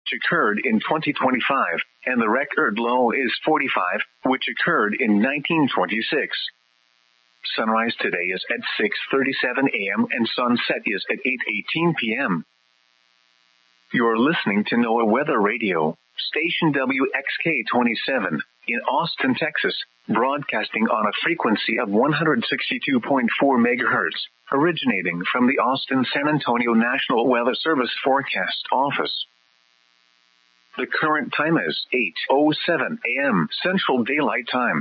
occurred in 2025, and the record low is 45, which occurred in 1926. Sunrise today is at 6:37 a.m. and sunset is at 8:18 p.m. You're listening to NOAA Weather Radio, station WXK-27, in Austin, Texas, broadcasting on a frequency of 162.4 megahertz, originating from the Austin-San Antonio National Weather Service Forecast Office. The current time is 8:07 a.m. Central Daylight Time.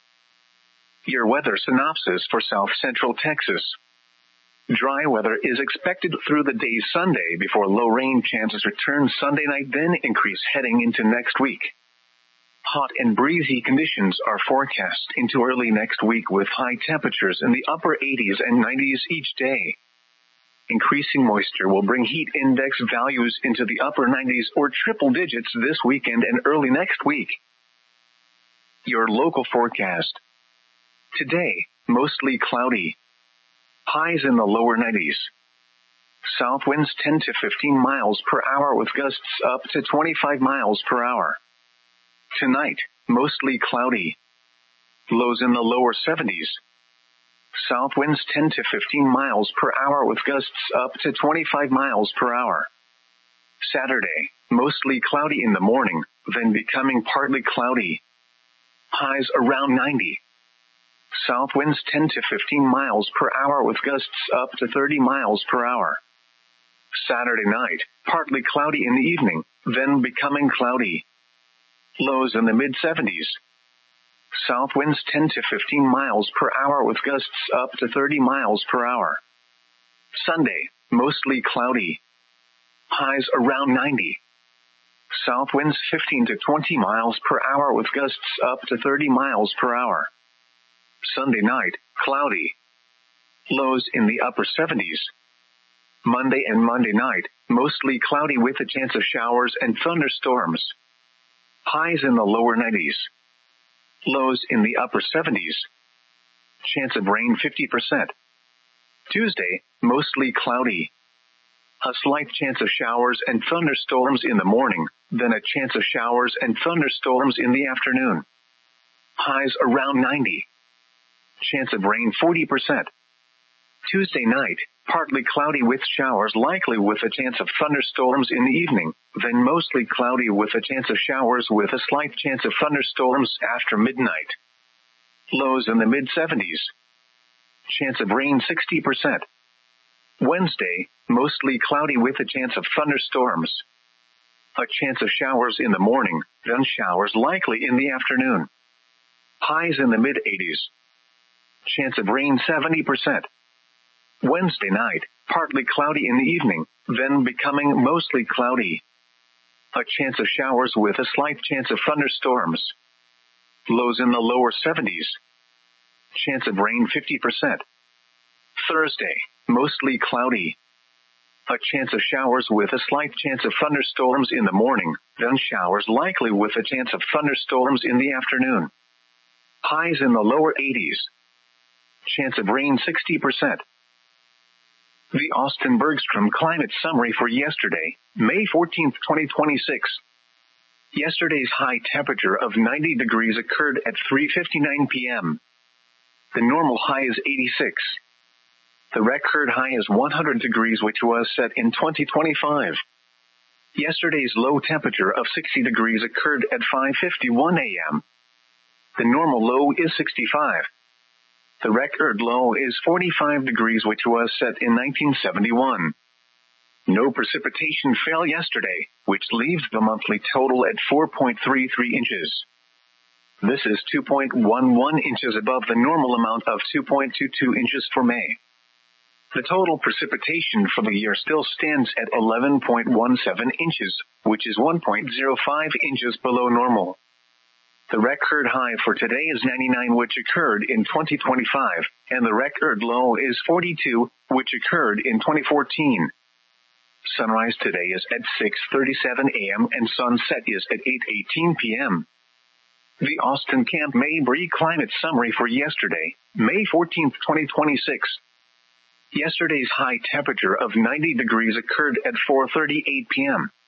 Your weather synopsis for South Central Texas. Dry weather is expected through the day Sunday before low rain chances return Sunday night, then increase heading into next week. Hot and breezy conditions are forecast into early next week with high temperatures in the upper 80s and 90s each day. Increasing moisture will bring heat index values into the upper 90s or triple digits this weekend and early next week. Your local forecast. Today, mostly cloudy. Highs in the lower 90s. South winds 10 to 15 miles per hour with gusts up to 25 miles per hour. Tonight, mostly cloudy. Lows in the lower 70s. South winds 10 to 15 miles per hour with gusts up to 25 miles per hour. Saturday, mostly cloudy in the morning, then becoming partly cloudy. Highs around 90. South winds 10 to 15 miles per hour with gusts up to 30 miles per hour. Saturday night, partly cloudy in the evening, then becoming cloudy. Lows in the mid-70s. South winds 10 to 15 miles per hour with gusts up to 30 miles per hour. Sunday, mostly cloudy. Highs around 90. South winds 15 to 20 miles per hour with gusts up to 30 miles per hour. Sunday night, cloudy. Lows in the upper 70s. Monday and Monday night, mostly cloudy with a chance of showers and thunderstorms. Highs in the lower 90s. Lows in the upper 70s. Chance of rain 50%. Tuesday, mostly cloudy. A slight chance of showers and thunderstorms in the morning, then a chance of showers and thunderstorms in the afternoon. Highs around 90. Chance of rain 40%. Tuesday night, partly cloudy with showers likely with a chance of thunderstorms in the evening, then mostly cloudy with a chance of showers with a slight chance of thunderstorms after midnight. Lows in the mid-70s. Chance of rain 60%. Wednesday, mostly cloudy with a chance of thunderstorms. A chance of showers in the morning, then showers likely in the afternoon. Highs in the mid-80s. Chance of rain 70%. Wednesday night, partly cloudy in the evening, then becoming mostly cloudy. A chance of showers with a slight chance of thunderstorms. Lows in the lower 70s. Chance of rain 50%. Thursday, mostly cloudy. A chance of showers with a slight chance of thunderstorms in the morning, then showers likely with a chance of thunderstorms in the afternoon. Highs in the lower 80s. Chance of rain 60%. The Austin Bergstrom Climate Summary for yesterday, May 14, 2026. Yesterday's high temperature of 90 degrees occurred at 3:59 p.m. The normal high is 86. The record high is 100 degrees, which was set in 2025. Yesterday's low temperature of 60 degrees occurred at 5:51 a.m. The normal low is 65. The record low is 45 degrees, which was set in 1971. No precipitation fell yesterday, which leaves the monthly total at 4.33 inches. This is 2.11 inches above the normal amount of 2.22 inches for May. The total precipitation for the year still stands at 11.17 inches, which is 1.05 inches below normal. The record high for today is 99, which occurred in 2025, and the record low is 42, which occurred in 2014. Sunrise today is at 6:37 a.m. and sunset is at 8:18 p.m. The Austin Camp Mabry Climate Summary for yesterday, May 14, 2026. Yesterday's high temperature of 90 degrees occurred at 4:38 p.m.